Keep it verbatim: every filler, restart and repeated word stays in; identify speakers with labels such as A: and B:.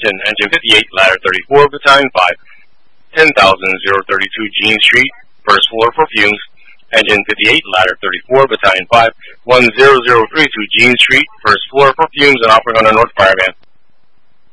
A: Attention, Engine fifty-eight, Ladder thirty-four, Battalion five, ten thousand thirty-two Jean Street, first floor for fumes. Engine fifty-eight, Ladder thirty-four, Battalion five, one zero zero three two Jean Street, first floor for fumes and operating on a North Fireman.